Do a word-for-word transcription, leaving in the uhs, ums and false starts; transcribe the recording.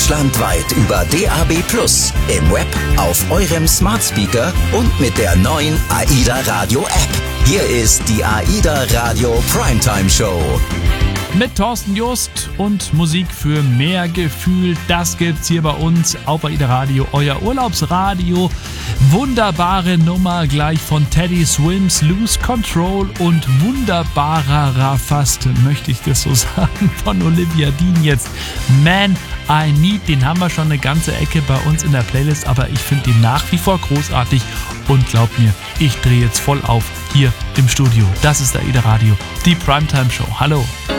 Deutschlandweit über D A B plus, im Web, auf eurem Smart Speaker und mit der neuen AIDA Radio App. Hier ist die AIDA Radio Primetime Show. Mit Thorsten Just und Musik für mehr Gefühl. Das gibt's hier bei uns auf AIDA Radio, euer Urlaubsradio. Wunderbare Nummer gleich von Teddy Swims, Lose Control, und wunderbarer fast, möchte ich das so sagen, von Olivia Dean jetzt. Man I Need, den haben wir schon eine ganze Ecke bei uns in der Playlist, aber ich finde ihn nach wie vor großartig und glaubt mir, ich drehe jetzt voll auf hier im Studio. Das ist AIDA Radio, die Primetime Show. Hallo.